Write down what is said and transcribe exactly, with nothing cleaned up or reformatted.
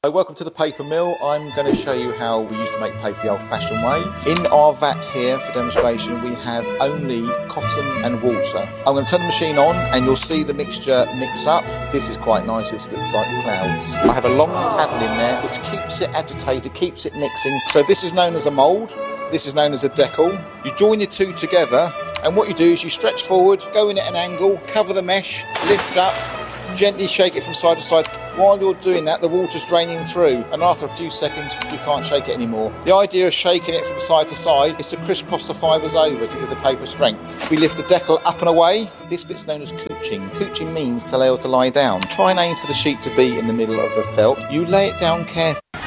So welcome to the paper mill. I'm going to show you how we used to make paper the old-fashioned way. In our vat here for demonstration we have only cotton and water. I'm going to turn the machine on and you'll see the mixture mix up. This is quite nice, this looks like clouds. I have a long paddle in there which keeps it agitated, keeps it mixing. So this is known as a mould, this is known as a decal. You join your two together and what you do is you stretch forward, go in at an angle, cover the mesh, lift up, gently shake it from side to side. While you're doing that, the water's draining through, and after a few seconds, you can't shake it anymore. The idea of shaking it from side to side is to crisscross the fibres over to give the paper strength. We lift the decal up and away. This bit's known as couching. Couching means to lay or to lie down. Try and aim for the sheet to be in the middle of the felt. You lay it down carefully.